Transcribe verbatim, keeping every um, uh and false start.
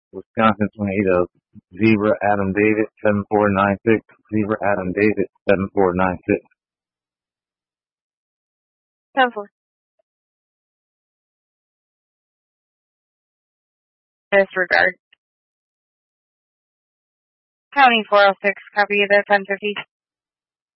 Wisconsin tornado. Zebra Adam David seven four nine six. Zebra Adam David seven four nine six. ten four. Disregard. County four oh six, copy the ten fifty.